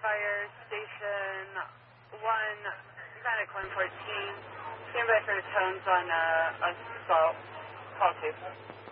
Fire Station 1, Medic 114. Stand by for the tones on call 2.